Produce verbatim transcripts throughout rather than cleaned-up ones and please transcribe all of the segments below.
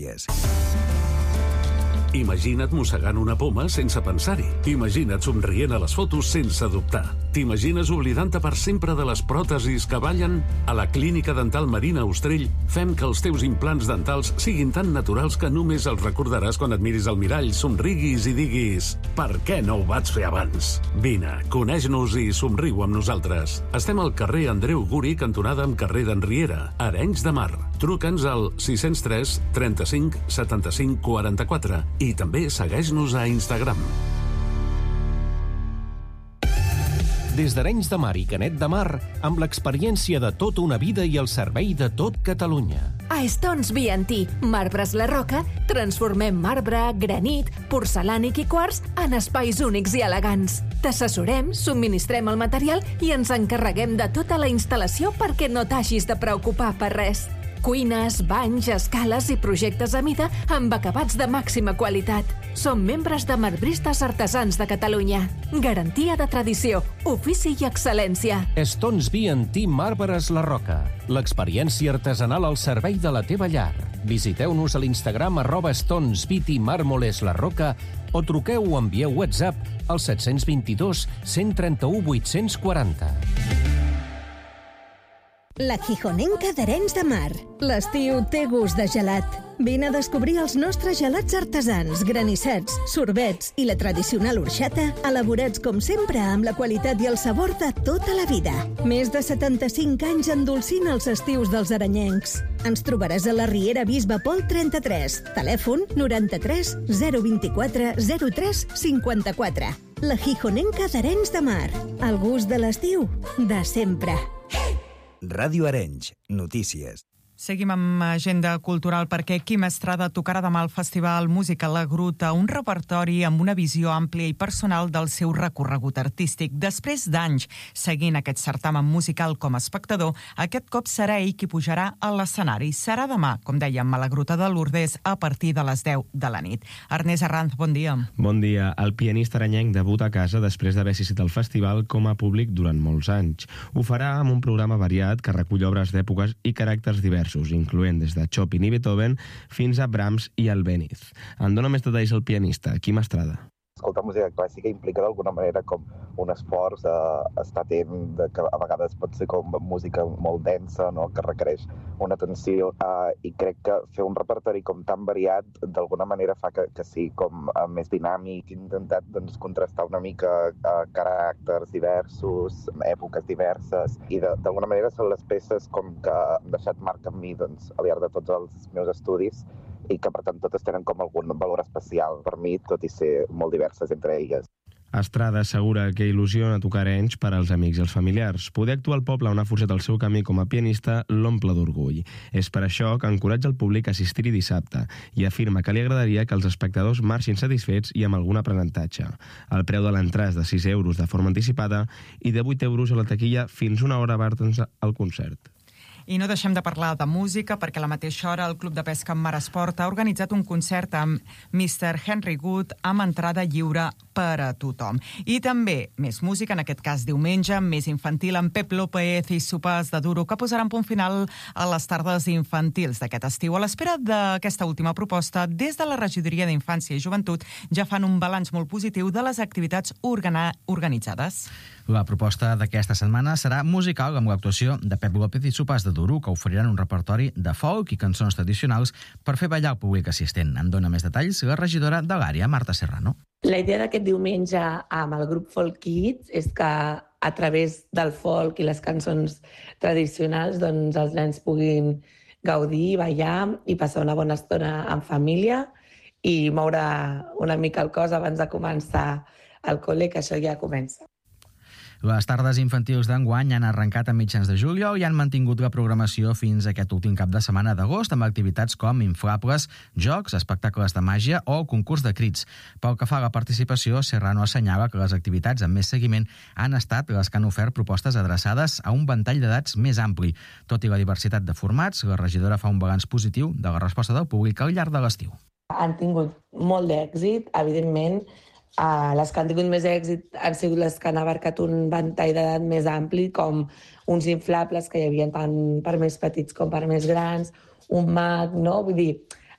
Imagina't mossegant una poma sense pensar-hi. Imagina't somrient a les fotos sense dubtar. T'imagines oblidant-te per sempre de les pròtesis que ballen? A la Clínica Dental Marina Ostrell fem que els teus implants dentals siguin tan naturals que només els recordaràs quan et miris al mirall, somriguis i diguis «Per què no ho vaig fer abans?» Vine, coneix-nos i somriu amb nosaltres. Estem al carrer Andreu Guri, cantonada amb carrer d'Enriera, Arenys de Mar. Truca'ns al sis zero tres trenta-cinc setanta-cinc quaranta-quatre i també segueix-nos a Instagram. Des d'Arenys de Mar i Canet de Mar, amb l'experiència de tota una vida i el servei de tot Catalunya. A Stones B and T, Marbres La Roca, transformem marbre, granit, porcelànic i quars en espais únics i elegants. T'assessorem, subministrem el material i ens encarreguem de tota la instal·lació perquè no t'hagis de preocupar per res. Cuines, banys, escales i projectes a mida amb acabats de màxima qualitat. Som membres de Marbristes Artesans de Catalunya. Garantia de tradició, ofici i excel·lència. Stones B and T Marbres La Roca. L'experiència artesanal al servei de la teva llar. Visiteu-nos a l'Instagram arroba Stones B T Mármoles La Roca o truqueu o envieu WhatsApp al set dos dos, cent trenta-u, vuit-cents quaranta. La Gijonenca d'Arenys de Mar. L'estiu té gust de gelat. Vine a descobrir els nostres gelats artesans, granissets, sorbets i la tradicional orxata, elaborats com sempre amb la qualitat i el sabor de tota la vida. Més de setanta-cinc anys endolcint els estius dels arenyencs. Ens trobaràs a la Riera Bisbe Pol trenta-tres, telèfon noranta-tres zero vint-i-quatre zero tres cinquanta-quatre. La Gijonenca d'Arenys de Mar. El gust de l'estiu, de sempre. Ràdio Arenys, notícies. Seguim amb agenda cultural perquè Quim Estrada tocarà demà al Festival Música La Gruta, un repertori amb una visió àmplia i personal del seu recorregut artístic. Després d'anys seguint aquest certamen musical com a espectador, aquest cop serà ell qui pujarà a l'escenari. Serà demà, com dèiem, a la Gruta de Lourdes a partir de les deu de la nit. Ernest Arranz, bon dia. Bon dia. El pianista arenyenc debuta a casa després d'haver assistit al festival com a públic durant molts anys. Ho farà amb un programa variat que recull obres d'èpoques i caràcters diversos, incloent des de Chopin i Beethoven fins a Brahms i Albéniz. En dona més detalls el pianista, Quim Estrada. Escoltar música clàssica implica d'alguna manera com un esforç d'estar atent, de que a vegades pot ser com música molt densa, no? Que requereix una atenció, uh, i crec que fer un repertori com tan variat d'alguna manera fa que, que sigui com uh, més dinàmic. He intentat doncs, contrastar una mica uh, caràcters diversos, èpoques diverses, i d'alguna manera són les peces com que han deixat marca en mi doncs, al llarg de tots els meus estudis, i que, per tant, totes tenen com algun valor especial per mi, tot i ser molt diverses entre elles. Estrada assegura que il·lusiona tocar Arenys per als amics i els familiars. Poder actuar al poble on ha forjat el seu camí com a pianista l'omple d'orgull. És per això que encoratja el públic a assistir-hi dissabte i afirma que li agradaria que els espectadors marxin satisfets i amb algun aprenentatge. El preu de l'entrada és de sis euros de forma anticipada i de vuit euros a la taquilla fins una hora abans al concert. I no deixem de parlar de música perquè a la mateixa hora el Club de Pesca Mar Esport ha organitzat un concert amb mister Henry Good amb entrada lliure per a tothom. I també més música, en aquest cas diumenge, més infantil, amb Pep López i Sopars de Duro, que posaran punt final a les tardes infantils d'aquest estiu. A l'espera d'aquesta última proposta, des de la Regidoria d'Infància i Joventut ja fan un balanç molt positiu de les activitats organa- organitzades. La proposta d'aquesta setmana serà musical amb l'actuació de Pep López i Sopars de Duro, que oferiran un repertori de folk i cançons tradicionals per fer ballar el públic assistent. En dona més detalls la regidora de l'àrea, Marta Serrano. La idea d'aquest diumenge amb el grup Folk Kids és que a través del folk i les cançons tradicionals doncs, els nens puguin gaudir, ballar i passar una bona estona en família i moure una mica el cos abans de començar el col·le, que això ja comença. Les tardes infantils d'enguany han arrencat a mitjans de juliol i han mantingut la programació fins a aquest últim cap de setmana d'agost amb activitats com inflables, jocs, espectacles de màgia o concurs de crits. Pel que fa a la participació, Serrano assenyala que les activitats amb més seguiment han estat les que han ofert propostes adreçades a un ventall d'edats més ampli. Tot i la diversitat de formats, la regidora fa un balanç positiu de la resposta del públic al llarg de l'estiu. Han tingut molt d'èxit, evidentment. Uh, les que han tingut més èxit han sigut les que han abarcat un ventall d'edat més ampli, com uns inflables que hi havia tant per més petits com per més grans, un mag, no? Vull dir,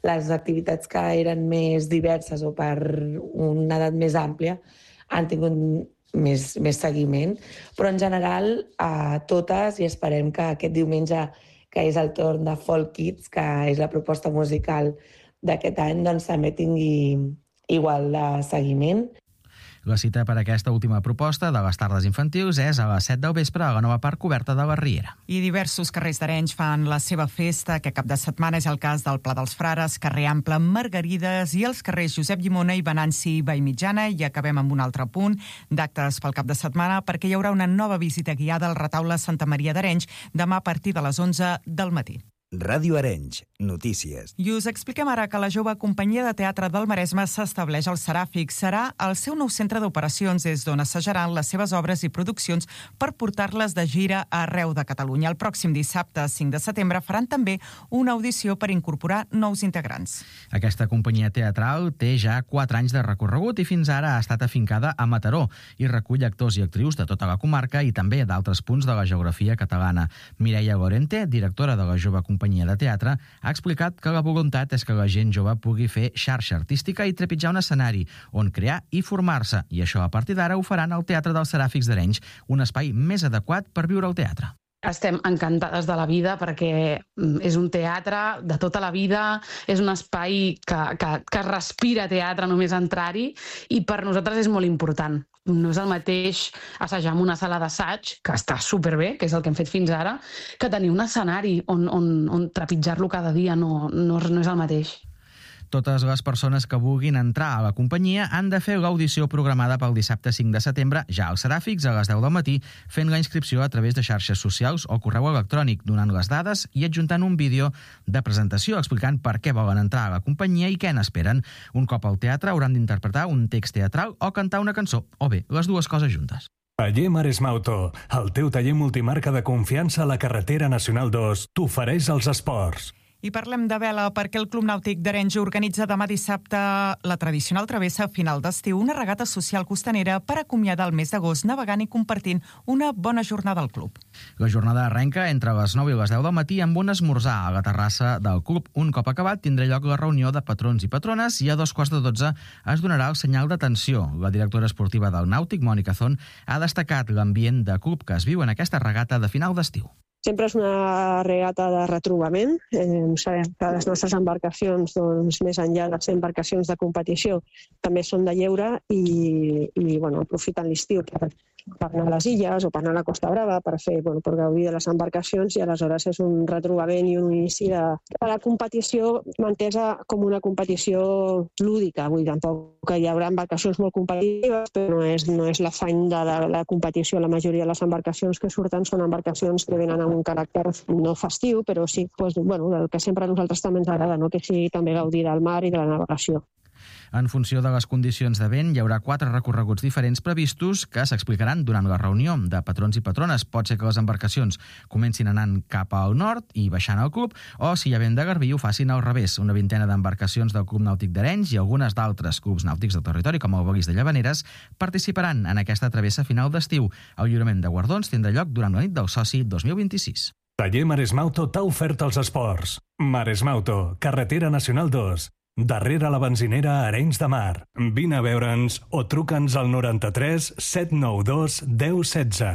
les activitats que eren més diverses o per una edat més àmplia han tingut més, més seguiment. Però en general, a totes, i esperem que aquest diumenge, que és el torn de Folk Kids, que és la proposta musical d'aquest any, doncs també tingui igual de seguiment. La cita per aquesta última proposta de les tardes infantils és a les set del vespre a la nova part coberta de la Riera. I diversos carrers d'Arenys fan la seva festa, que cap de setmana és el cas del Pla dels Frares, carrer Ample, Margarides i els carrers Josep Llimona i Venanci i Vallmitjana. I acabem amb un altre punt d'actes pel cap de setmana, perquè hi haurà una nova visita guiada al retaule Santa Maria d'Arenys demà a partir de les onze del matí. Ràdio Arenys, notícies. I us expliquem ara que la jove companyia de teatre del Maresme s'estableix al Seràfic. Serà el seu nou centre d'operacions des d'on assajaran les seves obres i produccions per portar-les de gira arreu de Catalunya. El pròxim dissabte, cinc de setembre, faran també una audició per incorporar nous integrants. Aquesta companyia teatral té ja quatre anys de recorregut i fins ara ha estat afincada a Mataró i recull actors i actrius de tota la comarca i també d'altres punts de la geografia catalana. Mireia Lorente, directora de la jove companyia companyia de teatre, ha explicat que la voluntat és que la gent jove pugui fer xarxa artística i trepitjar un escenari on crear i formar-se, i això a partir d'ara ho faran al Teatre dels Seràfics d'Arenys, un espai més adequat per viure al teatre. Estem encantades de la vida perquè és un teatre de tota la vida, és un espai que, que, que respira teatre només entrar-hi i per nosaltres és molt important. No és el mateix assajar en una sala d'assaig, que està superbé, que és el que hem fet fins ara, que tenir un escenari on, on, on trepitjar-lo cada dia no, no, no és el mateix. Totes les persones que vulguin entrar a la companyia han de fer l'audició programada pel dissabte cinc de setembre, ja als Seràfics, a les deu del matí, fent la inscripció a través de xarxes socials o correu electrònic, donant les dades i adjuntant un vídeo de presentació explicant per què volen entrar a la companyia i què n'esperen. Un cop al teatre hauran d'interpretar un text teatral o cantar una cançó, o bé, les dues coses juntes. Taller Maresme Auto, el teu taller multimarca de confiança a la carretera Nacional dos, t'ofereix els esports. I parlem de vela perquè el Club Nàutic d'Arenys organitza demà dissabte la tradicional travessa a final d'estiu, una regata social costanera per acomiadar el mes d'agost navegant i compartint una bona jornada al club. La jornada arrenca entre les nou i les deu del matí amb un esmorzar a la terrassa del club. Un cop acabat tindrà lloc la reunió de patrons i patrones i a dos quarts de dotze es donarà el senyal d'atenció. La directora esportiva del Nàutic, Mònica Zon, ha destacat l'ambient de club que es viu en aquesta regata de final d'estiu. Sempre és una regata de retrobament. Eh, sabem que les nostres embarcacions, doncs, més enllà de ser embarcacions de competició, també són de lleure i, i bueno, aprofiten l'estiu per, per anar a les illes o per anar a la Costa Brava, per fer, bueno, per gaudir de les embarcacions, i aleshores és un retrobament i un inici de, de la competició mantesa com una competició lúdica. Vull dir, tampoc que hi haurà embarcacions molt competitives, però no és, no és l'afany de la, la competició. La majoria de les embarcacions que surten són embarcacions que venen a un caràcter no festiu, però sí, doncs, bueno, el que sempre a nosaltres també ens agrada, no? Que sigui també gaudir del mar i de la navegació. En funció de les condicions de vent, hi haurà quatre recorreguts diferents previstos que s'explicaran durant la reunió de patrons i patrones. Pot ser que les embarcacions comencin anant cap al nord i baixant al club, o si hi ha vent de garbí ho facin al revés. Una vintena d'embarcacions del Club Nàutic d'Arenys i algunes d'altres clubs nàutics del territori, com el Boguís de Llavaneres, participaran en aquesta travessa final d'estiu. El lliurament de guardons tindrà lloc durant la nit del soci dos mil vint-i-sis. Taller Maresme Auto t'ha ofert els esports. Maresme Auto, carretera Nacional dos. Darrere la benzinera Arenys de Mar. Vine a veure'ns o truca'ns al noranta-tres set nou dos deu setze.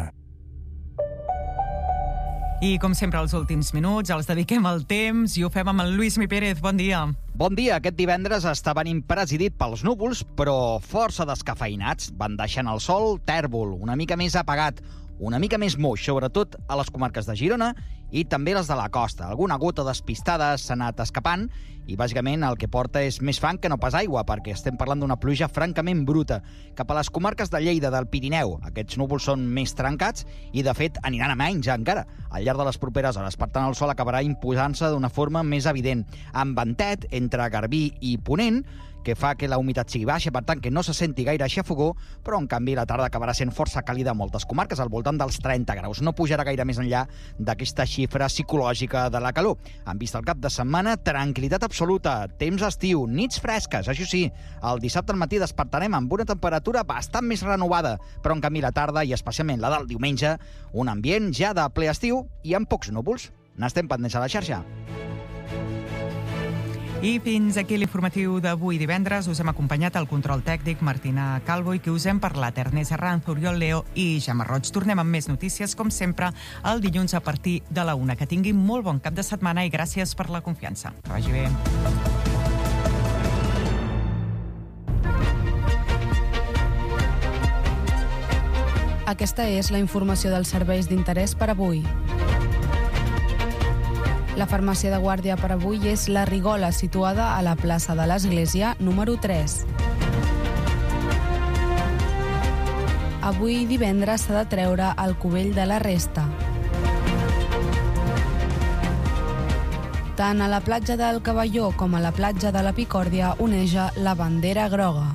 I, com sempre, els últims minuts els dediquem al temps i ho fem amb el Lluís Mi Pérez. Bon dia. Bon dia. Aquest divendres està venint presidit pels núvols, però força descafeïnats. Van deixant el sol tèrbol, una mica més apagat, una mica més moix, sobretot a les comarques de Girona i també les de la costa. Alguna gota despistada s'ha anat escapant i, bàsicament, el que porta és més fang que no pas aigua, perquè estem parlant d'una pluja francament bruta. Cap a les comarques de Lleida, del Pirineu, aquests núvols són més trencats i, de fet, aniran a menys encara al llarg de les properes hores. Per tant, el sol acabarà imposant-se d'una forma més evident, amb ventet entre Garbí i Ponent, que fa que la humitat sigui baixa, per tant que no se senti gaire xafogó, però en canvi la tarda acabarà sent força càlida a moltes comarques, al voltant dels trenta graus. No pujarà gaire més enllà d'aquesta xifra psicològica de la calor. En vista el cap de setmana, tranquil·litat absoluta, temps estiu, nits fresques. Això sí, el dissabte al matí despertarem amb una temperatura bastant més renovada, però en canvi la tarda, i especialment la del diumenge, un ambient ja de ple estiu i amb pocs núvols. N'estem pendents a la xarxa. I fins aquí l'informatiu d'avui divendres. Us hem acompanyat al control tècnic Martina Calvo i que us hem parlat Ernest Arranz, Oriol Leo i Gemma Roig. Tornem amb més notícies, com sempre, el dilluns a partir de la una. Que tinguin molt bon cap de setmana i gràcies per la confiança. Que vagi bé. Aquesta és la informació dels serveis d'interès per avui. La farmàcia de guàrdia per avui és la Rigola, situada a la plaça de l'Església, número tres. Avui divendres s'ha de treure el cubell de la resta. Tant a la platja del Cavalló com a la platja de la Picòrdia oneja la bandera groga.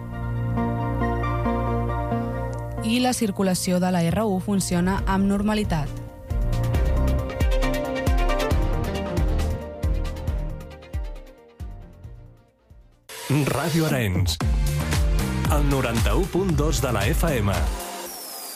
I la circulació de la erre u funciona amb normalitat. Ràdio Arenys, el noranta-u punt dos de la efa ema.